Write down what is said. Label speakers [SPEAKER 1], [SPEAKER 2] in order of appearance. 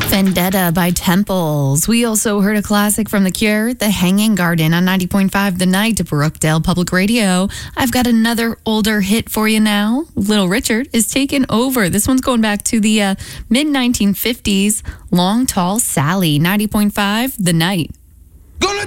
[SPEAKER 1] Vendetta by Temples. We also heard a classic from The Cure, The Hanging Garden on 90.5 The Night, Brookdale Public Radio. I've got another older hit for you now. Little Richard is taking over. This one's going back to the mid-1950s. Long Tall Sally, 90.5 The Night.
[SPEAKER 2] Gonna